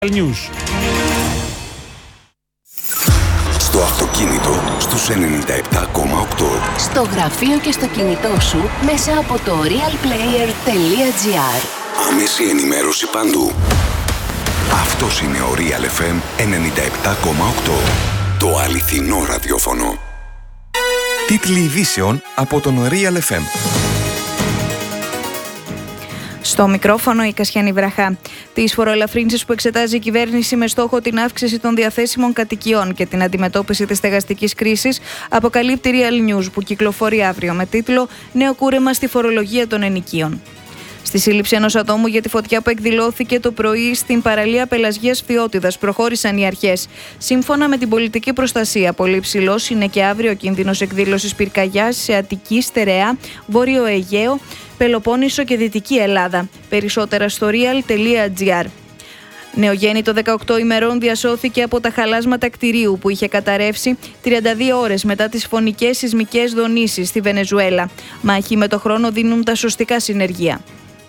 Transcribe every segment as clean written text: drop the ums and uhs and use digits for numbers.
News. Στο αυτοκίνητο στους 97,8. Στο γραφείο και στο κινητό σου μέσα από το realplayer.gr. Άμεση ενημέρωση παντού. Αυτός είναι ο Real FM 97,8. Το αληθινό ραδιόφωνο. Τίτλοι ειδήσεων από τον Real FM. Στο μικρόφωνο η Κασιανή Βραχά. Τις φοροελαφρύνσεις που εξετάζει η κυβέρνηση με στόχο την αύξηση των διαθέσιμων κατοικιών και την αντιμετώπιση της στεγαστικής κρίσης αποκαλύπτει Real News, που κυκλοφορεί αύριο με τίτλο «Νέο κούρεμα στη φορολογία των ενοικίων». Στη σύλληψη ενός ατόμου για τη φωτιά που εκδηλώθηκε το πρωί στην παραλία Πελασγίας Φθιώτιδας προχώρησαν οι αρχές. Σύμφωνα με την πολιτική προστασία, πολύ υψηλός είναι και αύριο ο κίνδυνος εκδήλωσης πυρκαγιάς σε Αττική, Στερεά, Βόρειο Αιγαίο, Πελοπόννησο και Δυτική Ελλάδα. Περισσότερα στο real.gr. Νεογέννητο 18 ημερών διασώθηκε από τα χαλάσματα κτηρίου που είχε καταρρεύσει 32 ώρες μετά τις φωνικές σεισμικές δονήσεις στη Βενεζουέλα. Μάχη με το χρόνο δίνουν τα σωστικά συνεργεία.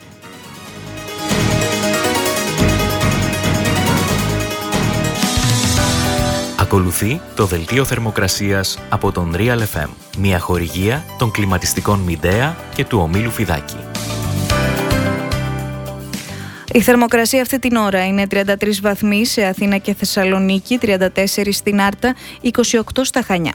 Ακολουθεί το δελτίο θερμοκρασίας από τον Real FM, μια χορηγία των κλιματιστικών Μιντέα και του ομίλου Φιδάκη. Η θερμοκρασία αυτή την ώρα είναι 33 βαθμοί σε Αθήνα και Θεσσαλονίκη, 34 στην Άρτα, 28 στα Χανιά.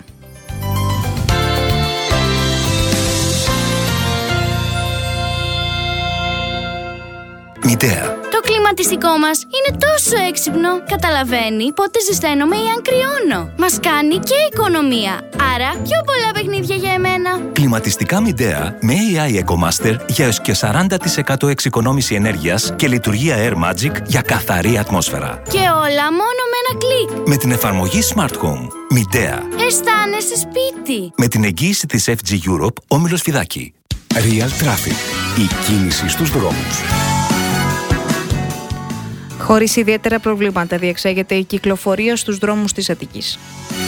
Μιντέα. Το κλιματιστικό μας είναι τόσο έξυπνο. Καταλαβαίνει πότε ζεσταίνομαι ή αν κρυώνω. Μας κάνει και οικονομία. Άρα πιο πολλά παιχνίδια για εμένα. Κλιματιστικά Μιντέα με AI EcoMaster για έως και 40% εξοικονόμηση ενέργειας και λειτουργία Air Magic για καθαρή ατμόσφαιρα. Και όλα μόνο με ένα κλικ. Με την εφαρμογή Smart Home. Μιντέα. Αισθάνεσαι σπίτι. Με την εγγύηση της FG Europe, όμιλος Φιδάκη. Real Traffic. Η κίνηση στους δρόμους. Χωρίς ιδιαίτερα προβλήματα διεξάγεται η κυκλοφορία στους δρόμους της Αττικής.